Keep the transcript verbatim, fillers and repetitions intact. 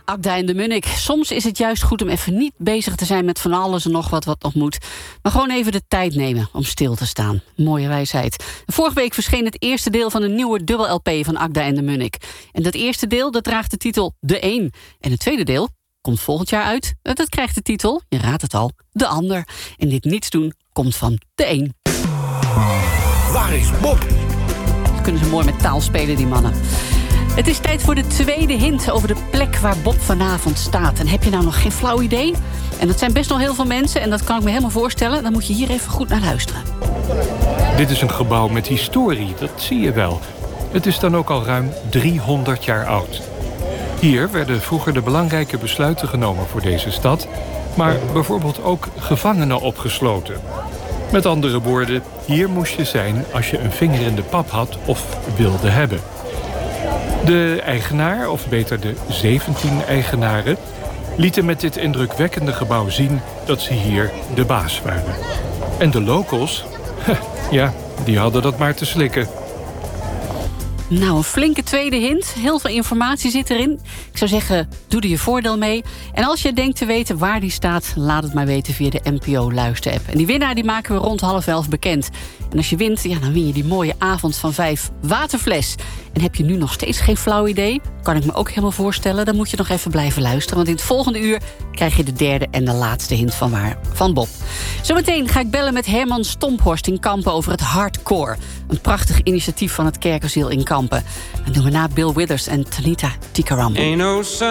Agda en de Munnik. Soms is het juist goed om even niet bezig te zijn met van alles en nog wat wat nog moet. Maar gewoon even de tijd nemen om stil te staan. Mooie wijsheid. Vorige week verscheen het eerste deel van een nieuwe dubbel L P van Agda en de Munnik. En dat eerste deel dat draagt de titel De Een. En het tweede deel komt volgend jaar uit. Dat krijgt de titel, je raadt het al, De Ander. En dit niets doen komt van De Een. Waar is Bob? Dat kunnen ze mooi met taal spelen, die mannen. Het is tijd voor de tweede hint over de plek waar Bob vanavond staat. En heb je nou nog geen flauw idee? En dat zijn best nog heel veel mensen en dat kan ik me helemaal voorstellen. Dan moet je hier even goed naar luisteren. Dit is een gebouw met historie, dat zie je wel. Het is dan ook al ruim driehonderd jaar oud. Hier werden vroeger de belangrijke besluiten genomen voor deze stad, maar bijvoorbeeld ook gevangenen opgesloten. Met andere woorden, hier moest je zijn als je een vinger in de pap had of wilde hebben. De eigenaar, of beter de zeventien eigenaren, lieten met dit indrukwekkende gebouw zien dat ze hier de baas waren. En de locals, ja, die hadden dat maar te slikken. Nou, een flinke tweede hint. Heel veel informatie zit erin. Ik zou zeggen, doe er je voordeel mee. En als je denkt te weten waar die staat, laat het maar weten via de N P O Luister-app. En die winnaar die maken we rond half elf bekend. En als je wint, ja, dan win je die mooie avond van vijf waterfles. En heb je nu nog steeds geen flauw idee? Kan ik me ook helemaal voorstellen. Dan moet je nog even blijven luisteren. Want in het volgende uur krijg je de derde en de laatste hint van, waar, van Bob. Zometeen ga ik bellen met Herman Stomphorst in Kampen over het Hardcore. Een prachtig initiatief van het Kerkeraziel in Kampen. Dat doen we na Bill Withers en Tanita Tikaram.